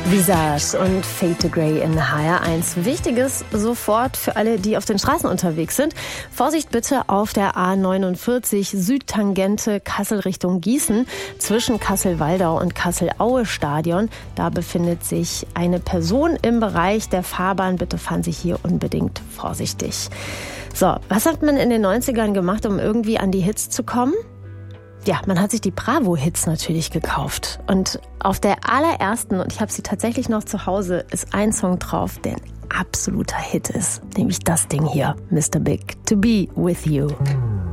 Visage und Fade to Grey in HR1. Wichtiges sofort für alle, die auf den Straßen unterwegs sind. Vorsicht bitte auf der A49 Südtangente Kassel Richtung Gießen zwischen Kassel-Waldau und Kassel-Aue-Stadion. Da befindet sich eine Person im Bereich der Fahrbahn. Bitte fahren Sie hier unbedingt vorsichtig. So, was hat man in den 90ern gemacht, um irgendwie an die Hits zu kommen? Ja, man hat sich die Bravo-Hits natürlich gekauft. Und auf der allerersten, und ich habe sie tatsächlich noch zu Hause, ist ein Song drauf, der ein absoluter Hit ist. Nämlich das Ding hier, Mr. Big, To Be With You.